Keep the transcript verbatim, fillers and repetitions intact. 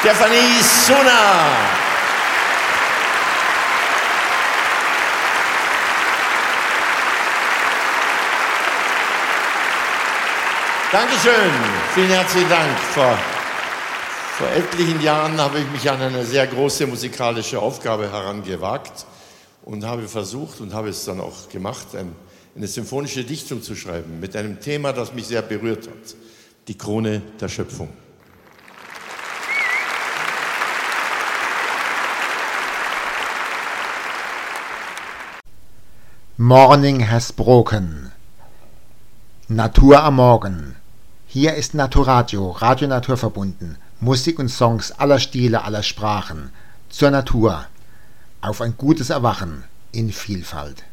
Stefanie Suna. Dankeschön, vielen herzlichen Dank. Vor, vor etlichen Jahren habe ich mich an eine sehr große musikalische Aufgabe herangewagt und habe versucht und habe es dann auch gemacht, ein, eine symphonische Dichtung zu schreiben mit einem Thema, das mich sehr berührt hat: die Krone der Schöpfung. Morning has broken. Natur am Morgen. Hier ist Naturadio, Radio Natur verbunden. Musik und Songs aller Stile, aller Sprachen. Zur Natur. Auf ein gutes Erwachen in Vielfalt.